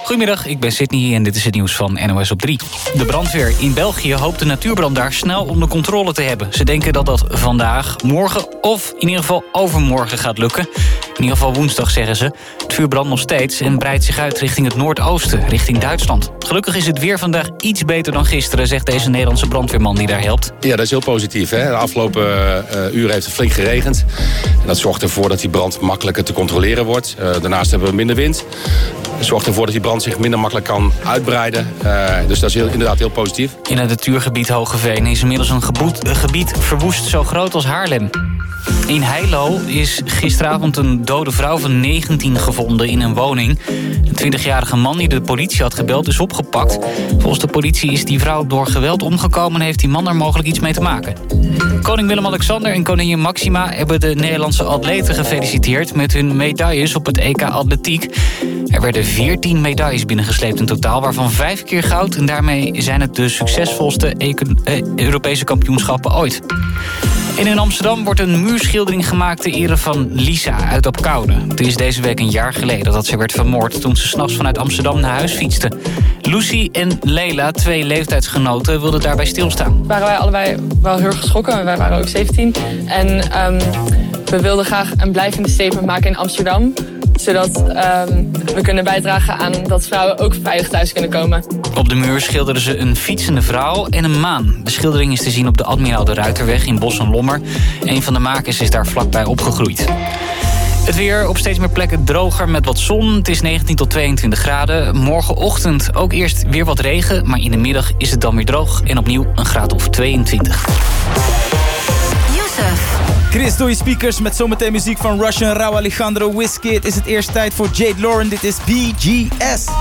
Goedemiddag, ik ben Sydney en dit is het nieuws van NOS op 3. De brandweer in België hoopt de natuurbrand daar snel onder controle te hebben. Ze denken dat dat vandaag, morgen of in ieder geval overmorgen gaat lukken. In ieder geval woensdag, zeggen ze. Het vuur brandt nog steeds en breidt zich uit richting het noordoosten, richting Duitsland. Gelukkig is het weer vandaag iets beter dan gisteren, zegt deze Nederlandse brandweerman die daar helpt. Ja, dat is heel positief. Hè? De afgelopen uren heeft het flink geregend. En dat zorgt ervoor dat die brand makkelijker te controleren wordt. Daarnaast hebben we minder wind. Dat zorgt ervoor dat die brand zich minder makkelijk kan uitbreiden. Dus dat is inderdaad heel positief. In het natuurgebied Hogeveen is inmiddels een gebied verwoest zo groot als Haarlem. In Heilo is gisteravond een dode vrouw van 19 gevonden in een woning. Een 20-jarige man die de politie had gebeld is opgepakt. Volgens de politie is die vrouw door geweld omgekomen en heeft die man er mogelijk iets mee te maken. Koning Willem-Alexander en koningin Maxima hebben de Nederlandse atleten gefeliciteerd met hun medailles op het EK Atletiek. Er werden 14 medailles binnengesleept in totaal, waarvan 5 keer goud. En daarmee zijn het de succesvolste Europese kampioenschappen ooit. En in Amsterdam wordt een muurschildering gemaakt ter ere van Lisa uit Apkoude. Het is deze week een jaar geleden dat ze werd vermoord toen ze 's nachts vanuit Amsterdam naar huis fietste. Lucy en Leila, 2 leeftijdsgenoten, wilden daarbij stilstaan. Waren wij allebei wel heel erg geschrokken. Wij waren ook 17. En we wilden graag een blijvende statement maken in Amsterdam. Zodat we kunnen bijdragen aan dat vrouwen ook veilig thuis kunnen komen. Op de muur schilderden ze een fietsende vrouw en een maan. De schildering is te zien op de Admiraal de Ruiterweg in Bos en Lommer. Een van de makers is daar vlakbij opgegroeid. Het weer op steeds meer plekken droger met wat zon. Het is 19 tot 22 graden. Morgenochtend ook eerst weer wat regen, maar in de middag is het dan weer droog. En opnieuw een graad of 22. Chris, door je speakers met zometeen muziek van Russian, Rauw Alejandro, Wizkid. Is het eerst tijd voor Jade Lauren. Dit is BGS.